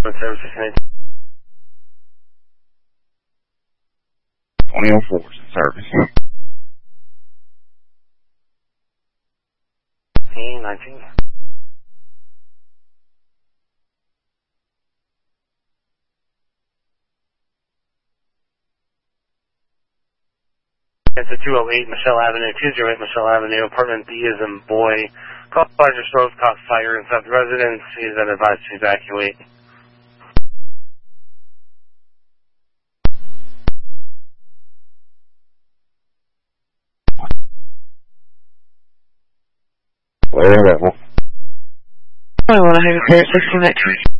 Service 2004 is in service. 19. It's a 208 Michelle Avenue, 208 Michelle Avenue, apartment B is in boy. Call Roger Stove, caught fire inside the residence. He is then advised to evacuate. Where are we? I want to have a clear 16 that